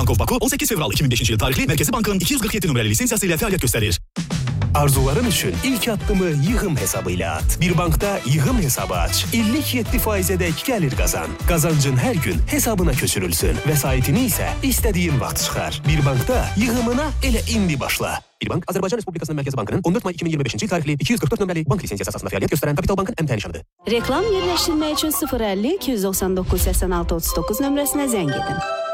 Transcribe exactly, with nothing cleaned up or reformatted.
Bankov Baku on səkkiz fevral iki min beşinci il tarixli Mərkəzi Bankın iki yüz qırx yeddi nömrəli lisensiyası ilə fəaliyyət göstərir. Arzuların üçün ilk addımı yığım hesabı ilə at. Bir bankda yığım hesabı aç. illik yeddi faizədək gəlir qazan. Qazancın hər gün hesabına köçürülsün. Vəsaitini isə istədiyin vaxt çıxar. Bir bankda yığımına elə indi başla. Bir bank Azərbaycan Respublikasının Mərkəzi Bankının on dörd may iki min iyirmi beşinci il tarixli iki yüz qırx dörd nömrəli bank lisensiyası əsasında fəaliyyət göstərən Kapital Bankın əmtəə nişanıdır. Reklam yerləşdirmək üçün sıfır əlli iki yüz doxsan doqquz səksən altı otuz doqquz nömrəsinə zəng edin.